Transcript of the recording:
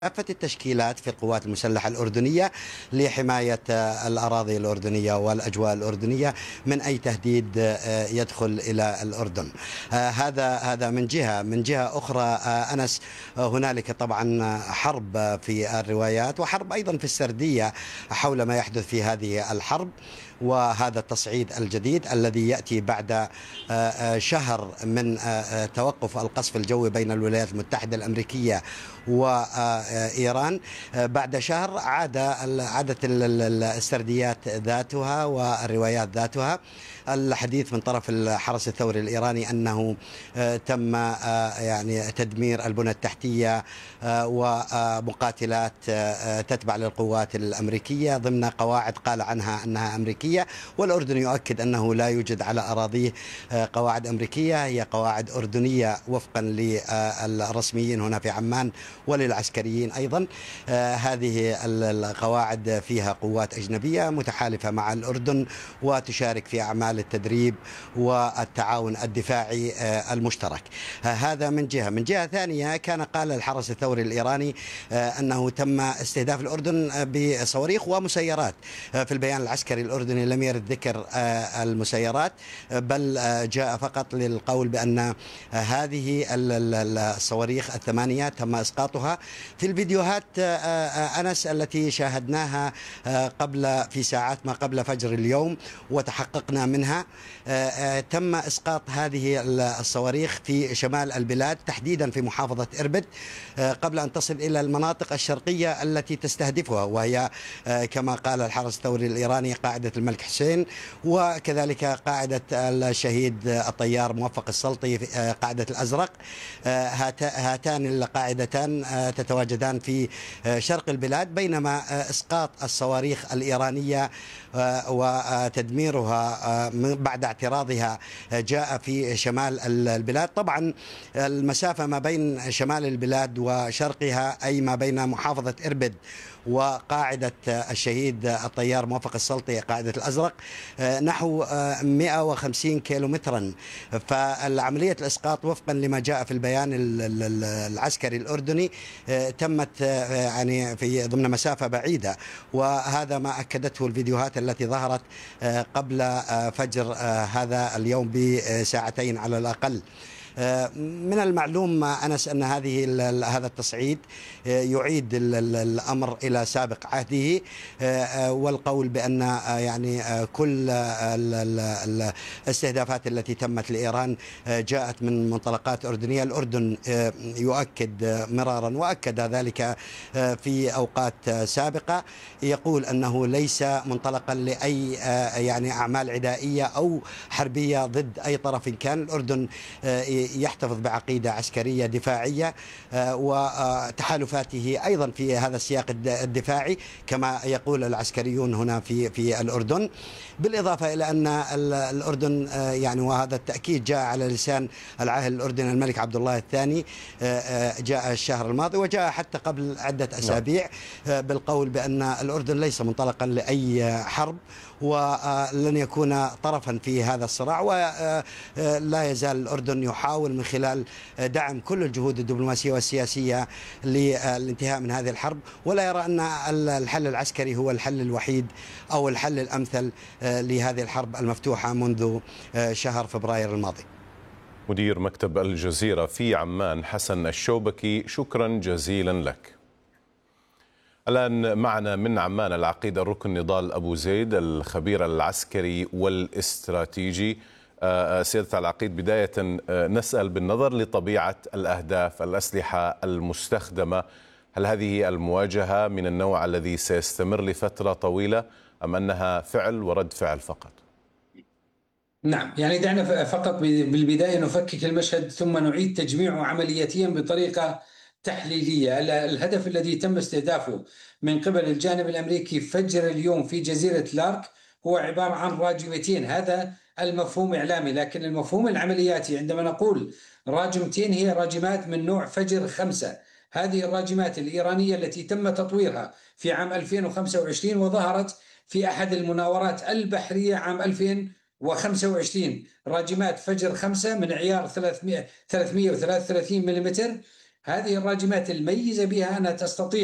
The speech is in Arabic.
كافة التشكيلات في القوات المسلحة الأردنية لحماية الأراضي الأردنية والأجواء الأردنية من أي تهديد يدخل إلى الأردن. هذا من جهة أخرى أنس، هنالك طبعا حرب في الروايات وحرب أيضا في السردية حول ما يحدث في هذه الحرب، وهذا التصعيد الجديد الذي يأتي بعد شهر من توقف القصف الجوي بين الولايات المتحدة الأمريكية وإيران. بعد شهر عادت السرديات ذاتها والروايات ذاتها. الحديث من طرف الحرس الثوري الإيراني أنه تم يعني تدمير البنى التحتية ومقاتلات تتبع للقوات الأمريكية ضمن قواعد قال عنها أنها أمريكية، والأردن يؤكد أنه لا يوجد على أراضيه قواعد أمريكية، هي قواعد أردنية وفقا للرسميين هنا في عمان وللعسكريين أيضا. هذه القواعد فيها قوات أجنبية متحالفة مع الأردن وتشارك في أعمال التدريب والتعاون الدفاعي المشترك. هذا من جهة. من جهة ثانية كان قال الحرس الثوري الإيراني أنه تم استهداف الأردن بصواريخ ومسيرات. في البيان العسكري الأردني لم يرد ذكر المسيرات، بل جاء فقط للقول بأن هذه الصواريخ الثمانية تم إسقاطها. في الفيديوهات أنس التي شاهدناها في ساعات ما قبل فجر اليوم وتحققنا منها، تم إسقاط هذه الصواريخ في شمال البلاد تحديدا في محافظة إربد قبل أن تصل إلى المناطق الشرقية التي تستهدفها، وهي كما قال الحرس الثوري الإيراني قاعدة الملك حسين، وكذلك قاعدة الشهيد الطيار موفق السلطي قاعدة الأزرق. هاتان القاعدتان تتواجدان في شرق البلاد، بينما إسقاط الصواريخ الإيرانية وتدميرها بعد اعتراضها جاء في شمال البلاد. طبعا المسافة ما بين شمال البلاد وشرقها أي ما بين محافظة إربد وقاعدة الشهيد الطيار موفق السلطي قاعدة الأزرق نحو 150 كيلومترا. فالعملية الإسقاط وفقا لما جاء في البيان العسكري الأردني تمت يعني في ضمن مسافة بعيدة، وهذا ما أكدته الفيديوهات التي ظهرت قبل فجر هذا اليوم بساعتين على الأقل. من المعلوم أنس أن هذا التصعيد يعيد الأمر إلى سابق عهده، والقول بأن يعني كل الاستهدافات التي تمت لإيران جاءت من منطلقات أردنية. الأردن يؤكد مرارا وأكد ذلك في أوقات سابقة، يقول أنه ليس منطلقا لأي يعني أعمال عدائية أو حربية ضد أي طرف كان. الأردن يحتفظ بعقيدة عسكرية دفاعية وتحالفاته أيضا في هذا السياق الدفاعي كما يقول العسكريون هنا في الأردن. بالإضافة إلى أن الأردن يعني وهذا التأكيد جاء على لسان العاهل الأردني الملك عبد الله الثاني، جاء الشهر الماضي وجاء حتى قبل عدة أسابيع بالقول بأن الأردن ليس منطلقا لأي حرب ولن يكون طرفا في هذا الصراع، ولا يزال الأردن يحاول من خلال دعم كل الجهود الدبلوماسية والسياسية للانتهاء من هذه الحرب، ولا يرى أن الحل العسكري هو الحل الوحيد أو الحل الأمثل لهذه الحرب المفتوحة منذ شهر فبراير الماضي. مدير مكتب الجزيرة في عمان حسن الشوبكي، شكرا جزيلا لك. الآن معنا من عمان العقيد الركن نضال أبو زيد الخبير العسكري والاستراتيجي. سيادة العقيد، بداية نسأل بالنظر لطبيعة الأهداف، الأسلحة المستخدمة، هل هذه المواجهة من النوع الذي سيستمر لفترة طويلة أم أنها فعل ورد فعل فقط؟ نعم، يعني دعنا فقط بالبداية نفكك المشهد ثم نعيد تجميعه عملياتيا بطريقة تحليلية. الهدف الذي تم استهدافه من قبل الجانب الأمريكي فجر اليوم في جزيرة لارك هو عبارة عن راجمتين، هذا المفهوم إعلامي، لكن المفهوم العملياتي عندما نقول راجمتين هي راجمات من نوع فجر 5. هذه الراجمات الإيرانية التي تم تطويرها في عام 2025 وظهرت في أحد المناورات البحرية عام 2025، راجمات فجر 5 من عيار 333 ملم هذه الراجمات الميزة بها أنها تستطيع